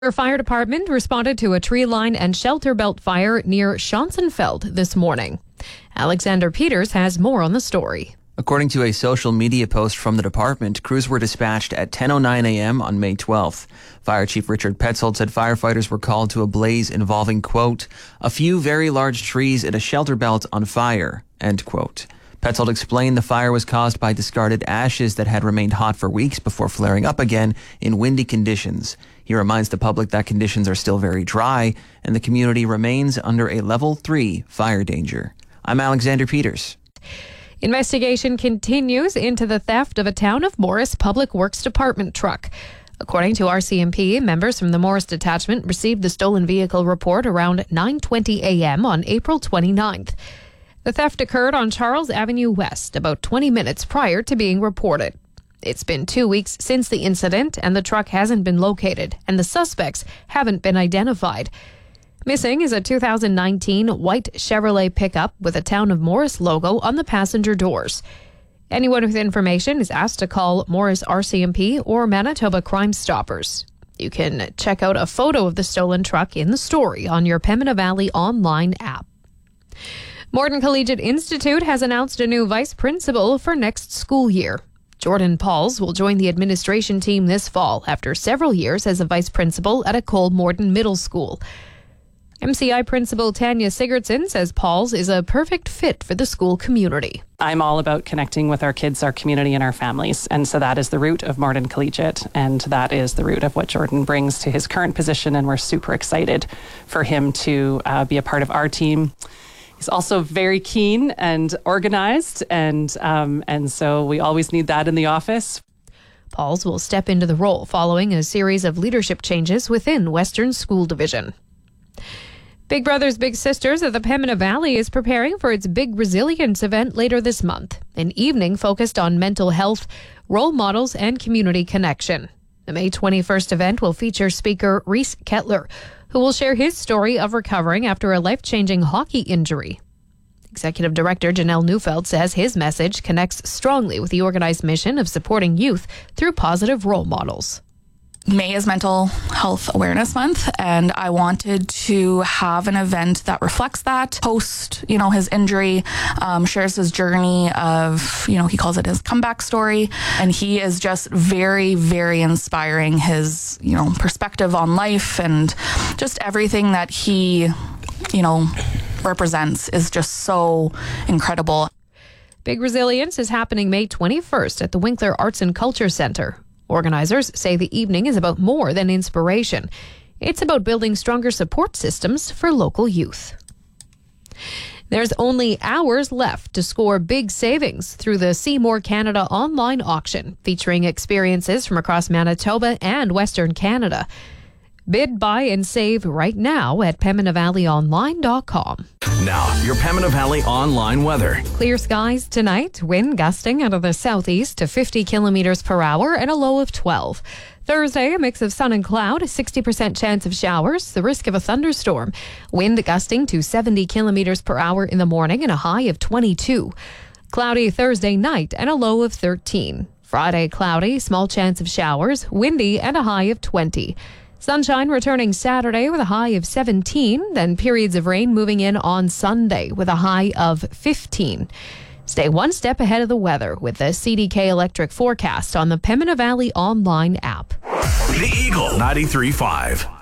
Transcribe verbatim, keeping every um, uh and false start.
Our fire department responded to a tree line and shelter belt fire near Schonzenfeld this morning. Alexander Peters has more on the story. According to a social media post from the department, crews were dispatched at ten oh nine a.m. on May twelfth. Fire Chief Richard Petzold said firefighters were called to a blaze involving, quote, a few very large trees and a shelter belt on fire, end quote. Petzold explained the fire was caused by discarded ashes that had remained hot for weeks before flaring up again in windy conditions. He reminds the public that conditions are still very dry and the community remains under a level three fire danger. I'm Alexander Peters. Investigation continues into the theft of a Town of Morris Public Works Department truck. According to R C M P, members from the Morris Detachment received the stolen vehicle report around nine twenty a.m. on April twenty-ninth. The theft occurred on Charles Avenue West about twenty minutes prior to being reported. It's been two weeks since the incident and the truck hasn't been located and the suspects haven't been identified. Missing is a two thousand nineteen white Chevrolet pickup with a Town of Morris logo on the passenger doors. Anyone with information is asked to call Morris R C M P or Manitoba Crime Stoppers. You can check out a photo of the stolen truck in the story on your Pembina Valley online app. Morton Collegiate Institute has announced a new vice principal for next school year. Jordan Pauls will join the administration team this fall after several years as a vice principal at a Cole Morton Middle School. M C I Principal Tanya Sigurdsson says Pauls is a perfect fit for the school community. I'm all about connecting with our kids, our community, and our families. And so that is the root of Morton Collegiate. And that is the root of what Jordan brings to his current position. And we're super excited for him to uh, be a part of our team. He's also very keen and organized, and um, and so we always need that in the office. Pauls will step into the role following a series of leadership changes within Western School Division. Big Brothers Big Sisters of the Pembina Valley is preparing for its Big Resilience event later this month, an evening focused on mental health, role models, and community connection. The May twenty-first event will feature speaker Reese Kettler, who will share his story of recovering after a life-changing hockey injury. Executive Director Janelle Neufeld says his message connects strongly with the organized mission of supporting youth through positive role models. May is Mental Health Awareness Month, and I wanted to have an event that reflects that. Post, you know, his injury, um, shares his journey of, you know, he calls it his comeback story, and he is just very, very inspiring. His, you know, perspective on life and just everything that he, you know, represents is just so incredible. Big Resilience is happening May twenty-first at the Winkler Arts and Culture Centre. Organizers say the evening is about more than inspiration. It's about building stronger support systems for local youth. There's only hours left to score big savings through the Seymour Canada online auction, featuring experiences from across Manitoba and Western Canada. Bid, buy, and save right now at Pembina Valley Online dot com. Now, your Pembina Valley online weather. Clear skies tonight, wind gusting out of the southeast to fifty kilometers per hour and a low of twelve. Thursday, a mix of sun and cloud, a sixty percent chance of showers, the risk of a thunderstorm. Wind gusting to seventy kilometers per hour in the morning and a high of twenty-two. Cloudy Thursday night and a low of thirteen. Friday, cloudy, small chance of showers, windy and a high of twenty. Sunshine returning Saturday with a high of seventeen, then periods of rain moving in on Sunday with a high of fifteen. Stay one step ahead of the weather with the C D K Electric forecast on the Pembina Valley Online app. The Eagle ninety-three point five.